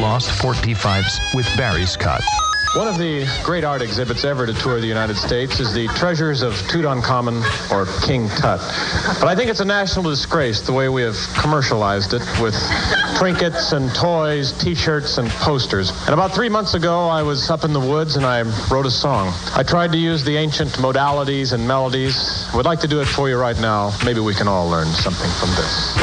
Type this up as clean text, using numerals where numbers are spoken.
Lost 45s with Barry's Cut. One of the great art exhibits ever to tour the United States is the Treasures of Tutankhamun, or King Tut. But I think it's a national disgrace the way we have commercialized it with trinkets and toys, T-shirts and posters. And about 3 months ago, I was up in the woods and I wrote a song. I tried to use the ancient modalities and melodies. I would like to do it for you right now. Maybe we can all learn something from this.